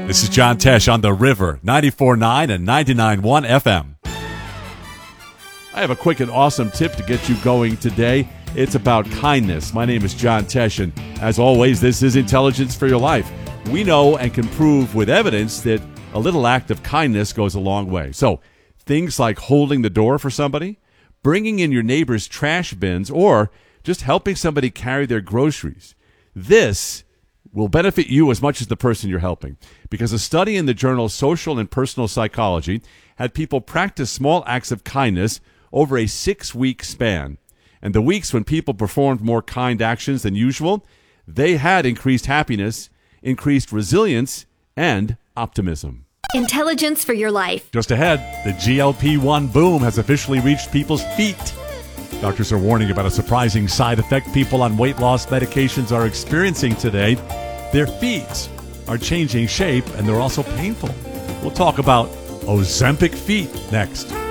This is John Tesh on The River, 94.9 and 99.1 FM. I have a quick and awesome tip to get you going today. It's about kindness. My name is John Tesh, and as always, this is Intelligence for Your Life. We know and can prove with evidence that a little act of kindness goes a long way. So, things like holding the door for somebody, bringing in your neighbor's trash bins, or just helping somebody carry their groceries. This will benefit you as much as the person you're helping, because a study in the journal Social and Personal Psychology had people practice small acts of kindness over a 6-week span. And the weeks when people performed more kind actions than usual, they had increased happiness, increased resilience, and optimism. Intelligence for Your Life. Just ahead, the GLP-1 boom has officially reached people's feet. Doctors are warning about a surprising side effect people on weight loss medications are experiencing today. Their feet are changing shape, and they're also painful. We'll talk about Ozempic feet next.